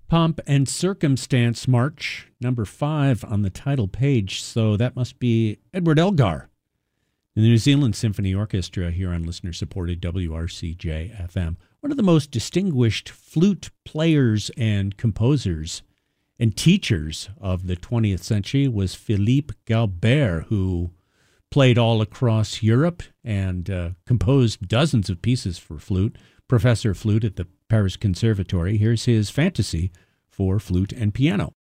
Pomp and Circumstance March, number 5 on the title page. So that must be Edward Elgar in the New Zealand Symphony Orchestra here on listener-supported WRCJ-FM. One of the most distinguished flute players and composers and teachers of the 20th century was Philippe Gaubert, who played all across Europe and composed dozens of pieces for flute, professor of flute at the Paris Conservatory. Here's his fantasy for flute and piano.